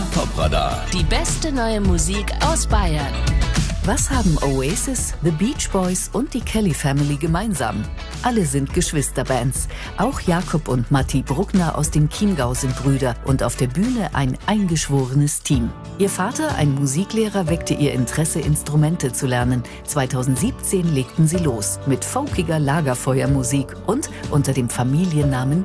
Top-Radar. Die beste neue Musik aus Bayern. Was haben Oasis, The Beach Boys und die Kelly Family gemeinsam? Alle sind Geschwisterbands. Auch Jakob und Matti Bruckner aus dem Chiemgau sind Brüder und auf der Bühne ein eingeschworenes Team. Ihr Vater, ein Musiklehrer, weckte ihr Interesse, Instrumente zu lernen. 2017 legten sie los mit folkiger Lagerfeuermusik und unter dem Familiennamen